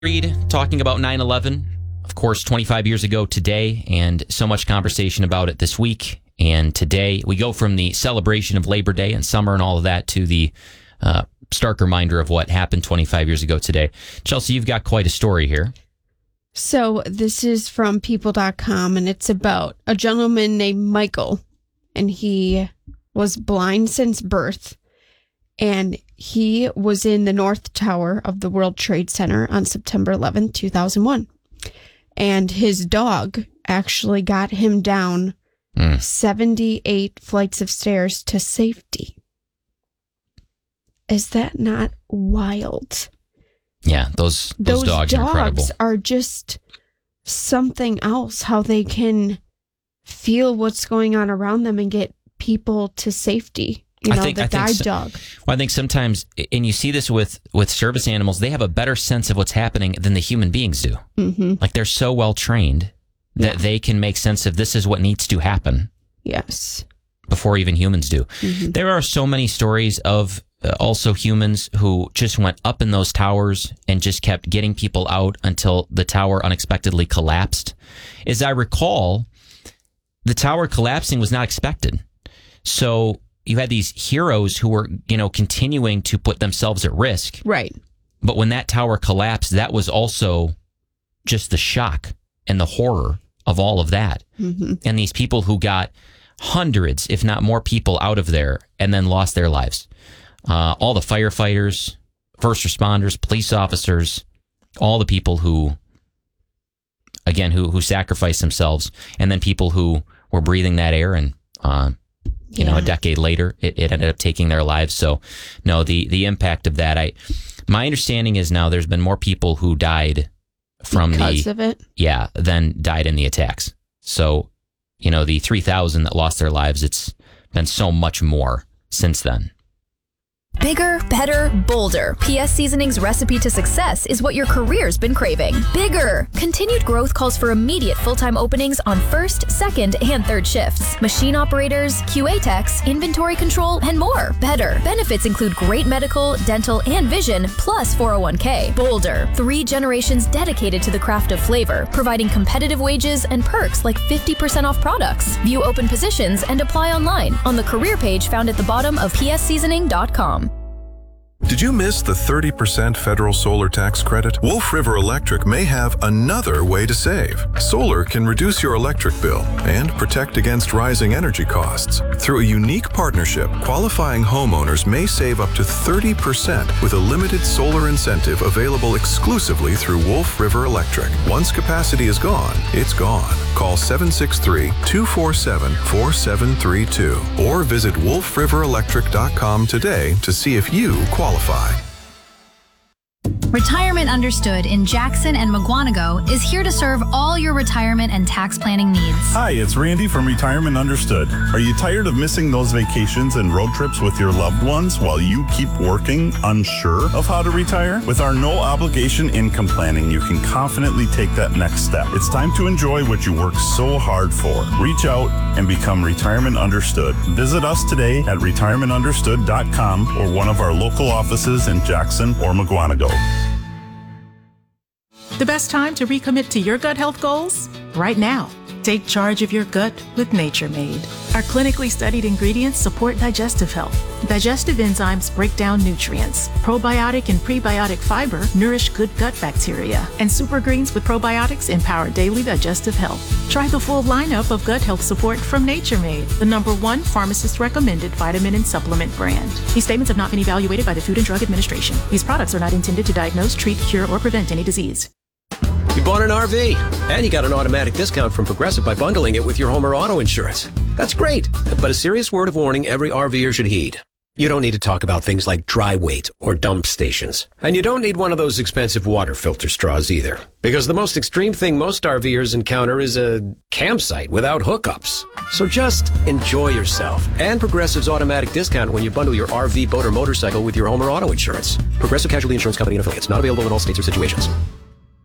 Reed talking about 9/11, of course, 25 years ago today, and so much conversation about it this week. And today we go from the celebration of Labor Day and summer and all of that to the stark reminder of what happened 25 years ago today. Chelsea, you've got quite a story here. So this is from people.com, and it's about a gentleman named Michael, and he was blind since birth, and he was in the North Tower of the World Trade Center on September 11th, 2001, and his dog actually got him down 78 flights of stairs to safety. Is that not wild? Yeah, those dogs are incredible. Dogs are just something else, how they can feel what's going on around them and get people to safety. You know, the guide dog. Well, I think sometimes, and you see this with service animals, they have a better sense of what's happening than the human beings do. Mm-hmm. Like they're so well trained that they can make sense of this is what needs to happen. Yes. Before even humans do. Mm-hmm. There are so many stories of also humans who just went up in those towers and just kept getting people out until the tower unexpectedly collapsed. As I recall, the tower collapsing was not expected. So you had these heroes who were, continuing to put themselves at risk. Right. But when that tower collapsed, that was also just the shock and the horror of all of that. Mm-hmm. And these people who got hundreds, if not more people out of there and then lost their lives. All the firefighters, first responders, police officers, all the people who sacrificed themselves, and then people who were breathing that air, and a decade later, it ended up taking their lives. So, no, the impact of that. My understanding is now there's been more people who died because of it. Yeah, than died in the attacks. So, the 3,000 that lost their lives, it's been so much more since then. Bigger, better, bolder. PS Seasoning's recipe to success is what your career's been craving. Bigger! Continued growth calls for immediate full-time openings on first, second, and third shifts. Machine operators, QA techs, inventory control, and more. Better. Benefits include great medical, dental, and vision, plus 401k. Bolder. 3 generations dedicated to the craft of flavor, providing competitive wages and perks like 50% off products. View open positions and apply online on the career page found at the bottom of psseasoning.com. Did you miss the 30% federal solar tax credit? Wolf River Electric may have another way to save. Solar can reduce your electric bill and protect against rising energy costs. Through a unique partnership, qualifying homeowners may save up to 30% with a limited solar incentive available exclusively through Wolf River Electric. Once capacity is gone, it's gone. Call 763-247-4732 or visit wolfriverelectric.com today to see if you qualify. Retirement Understood in Jackson and Mukwonago is here to serve all your retirement and tax planning needs. Hi, it's Randy from Retirement Understood. Are you tired of missing those vacations and road trips with your loved ones while you keep working, unsure of how to retire? With our no-obligation income planning, you can confidently take that next step. It's time to enjoy what you work so hard for. Reach out and become Retirement Understood. Visit us today at retirementunderstood.com or one of our local offices in Jackson or Mukwonago. The best time to recommit to your gut health goals? Right now. Take charge of your gut with Nature Made. Our clinically studied ingredients support digestive health. Digestive enzymes break down nutrients. Probiotic and prebiotic fiber nourish good gut bacteria. And super greens with probiotics empower daily digestive health. Try the full lineup of gut health support from Nature Made, the #1 pharmacist-recommended vitamin and supplement brand. These statements have not been evaluated by the Food and Drug Administration. These products are not intended to diagnose, treat, cure, or prevent any disease. You bought an RV, and you got an automatic discount from Progressive by bundling it with your home or auto insurance. That's great, but a serious word of warning every RVer should heed. You don't need to talk about things like dry weight or dump stations. And you don't need one of those expensive water filter straws either. Because the most extreme thing most RVers encounter is a campsite without hookups. So just enjoy yourself. And Progressive's automatic discount when you bundle your RV, boat, or motorcycle with your home or auto insurance. Progressive Casualty Insurance Company and affiliates. Not available in all states or situations.